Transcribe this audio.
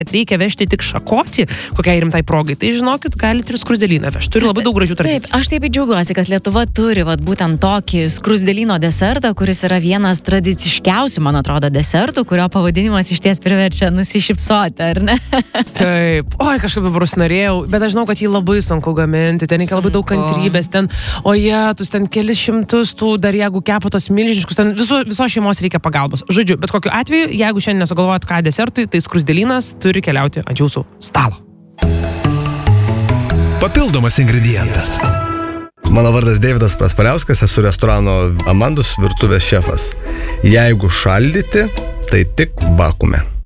kad reikia vežti tik šakotį, kokiai rimtai progai, tai žinokit, galite ir skruzdėlyną vežti. Turi labai daug gražių tradicijų. Taip, aš taip džiaugiuosi, kad Lietuva turi būtent tokį skruzdėlyno desertą, kuris yra vienas tradiciškiausių, man atrodo, desertų, kurio pavadinimas iš ties priverčia nusišypsoti, ar ne? Taip, oi, kažkaip dabar norėjau, bet aš žinau, kad jį labai sunku gaminti, ten reikia labai daug kantrybės, ten, ten kelis šimtus tų dar jeigu kepatos milžiniškus, ten visos šeimos reikia pagalbos. Žodžiu, bet kokiu atveju, jeigu šiandien nesugalvojat ką desertui, tai skruzdėlynas turi keliauti ant jūsų stalo. Papildomas ingredientas. Mano vardas Deividas Praspaliauskas, esu restorano Amandus virtuvės šefas. Jeigu šaldyti, tai tik vakuume.